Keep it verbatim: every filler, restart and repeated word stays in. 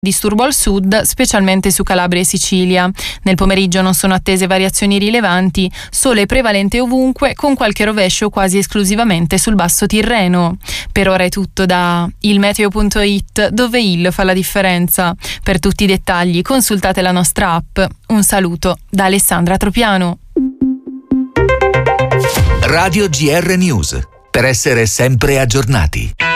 Disturbo al sud, specialmente su Calabria e Sicilia. Nel pomeriggio non sono attese variazioni rilevanti, sole prevalente ovunque, con qualche rovescio quasi esclusivamente sul basso Tirreno. Per ora è tutto da ilmeteo punto it, dove il fa la differenza. Per tutti i dettagli consultate la nostra app. Un saluto da Alessandra Tropiano. Radio G R News, per essere sempre aggiornati.